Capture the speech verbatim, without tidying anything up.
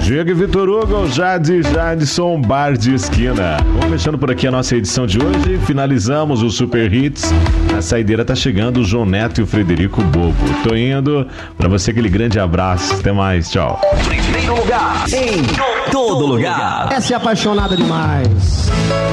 Diego e Vitor Hugo, Jade, Jadson, Bar de Esquina. Vamos fechando por aqui a nossa edição de hoje. Finalizamos o Super Hits. Na saideira tá chegando o João Neto e o Frederico Bobo. Tô indo. Pra você, aquele grande abraço. Até mais. Tchau. Primeiro lugar. Em todo lugar. Essa é apaixonada demais.